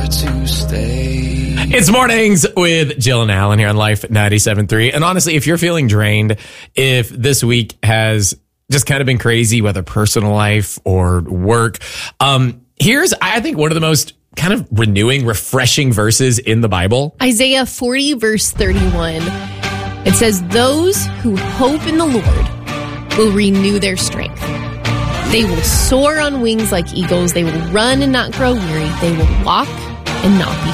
To stay. It's mornings with Jill and Alan here on Life 97.3. And honestly, if you're feeling drained, if this week has just kind of been crazy, whether personal life or work, here's, I think, one of the most kind of renewing, refreshing verses in the Bible. Isaiah 40, verse 31. It says, "Those who hope in the Lord will renew their strength. They will soar on wings like eagles. They will run and not grow weary. They will walk and not be